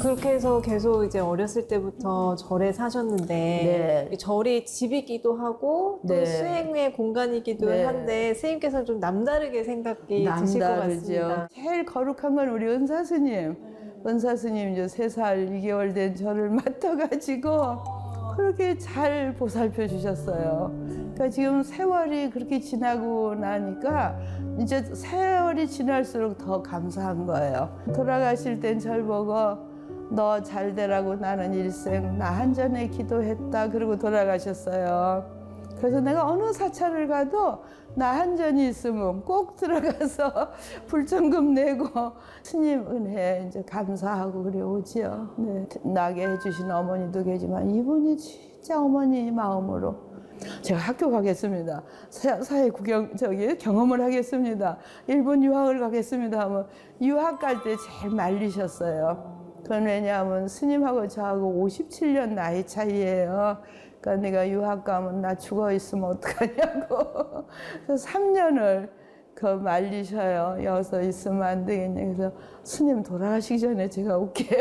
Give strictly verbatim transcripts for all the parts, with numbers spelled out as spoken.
그렇게 해서 계속 이제 어렸을 때부터 절에 사셨는데 네. 절이 집이기도 하고 또 네. 수행의 공간이기도 네. 한데 스님께서는 좀 남다르게 생각이 드실 것 같습니다. 제일 거룩한 건 우리 은사 스님. 은사 스님 이제 세 살 이 개월 된 저를 맡아가지고 그렇게 잘 보살펴 주셨어요. 그러니까 지금 세월이 그렇게 지나고 나니까 이제 세월이 지날수록 더 감사한 거예요. 돌아가실 땐 절 보고 너 잘 되라고 나는 일생 나 한전에 기도했다 그러고 돌아가셨어요. 그래서 내가 어느 사찰을 가도 나 한전이 있으면 꼭 들어가서 불정금 내고 스님 은혜 이제 감사하고 그래 오지요. 네. 나게 해주신 어머니도 계지만 이분이 진짜 어머니 마음으로 제가 학교 가겠습니다. 사, 사회 구경 저기 경험을 하겠습니다. 일본 유학을 가겠습니다 하면 유학 갈 때 제일 말리셨어요. 그건 왜냐하면 스님하고 저하고 오십칠 년 나이 차이예요. 그러니까 내가 유학 가면 나 죽어 있으면 어떡하냐고. 그래서 삼 년을 그 말리셔요. 여기서 있으면 안 되겠냐. 그래서 스님 돌아가시기 전에 제가 올게요.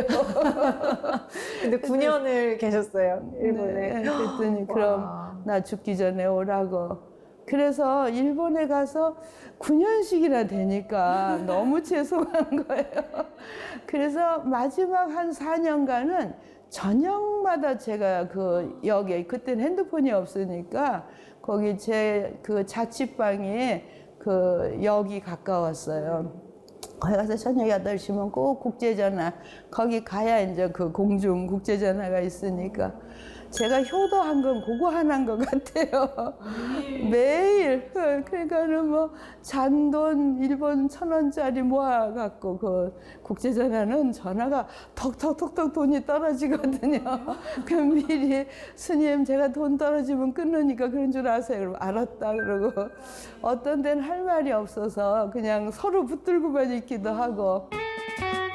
근데 구 년을 계셨어요, 일본에. 네, 그랬더니 그럼 나 죽기 전에 오라고. 그래서 일본에 가서 구 년씩이나 되니까 너무 죄송한 거예요. 그래서 마지막 한 사 년간은 저녁마다 제가 그 역에 그때는 핸드폰이 없으니까 거기 제 그 자취방에 그 역이 가까웠어요. 거기 가서 저녁 여덟 시면 꼭 국제전화 거기 가야 이제 그 공중 국제전화가 있으니까 제가 효도한 건 그거 하나인 것 같아요. 매일. 그러니까는 뭐 잔돈 일본 천 원짜리 모아갖고 그 국제전화는 전화가 톡톡톡톡 돈이 떨어지거든요. 그럼 미리 스님 제가 돈 떨어지면 끊으니까 그런 줄 아세요? 그럼 알았다 그러고 어떤 데는 할 말이 없어서 그냥 서로 붙들고만 있기도 하고.